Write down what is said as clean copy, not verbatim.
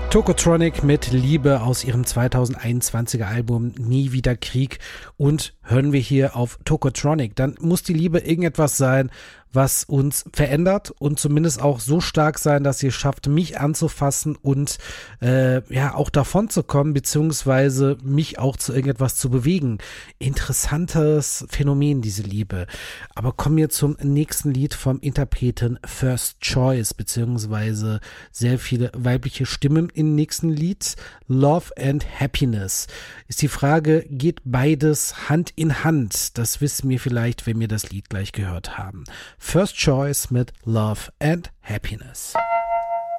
Tokotronic mit Liebe aus ihrem 2021er Album Nie wieder Krieg. Und hören wir hier auf Tokotronic, dann muss die Liebe irgendetwas sein, was uns verändert und zumindest auch so stark sein, dass sie es schafft, mich anzufassen und auch davon zu kommen, beziehungsweise mich auch zu irgendetwas zu bewegen. Interessantes Phänomen, diese Liebe. Aber kommen wir zum nächsten Lied vom Interpreten First Choice, beziehungsweise sehr viele weibliche Stimmen im nächsten Lied. Love and Happiness. Ist die Frage, geht beides Hand in Hand? Das wissen wir vielleicht, wenn wir das Lied gleich gehört haben. First Choice mit Love and Happiness.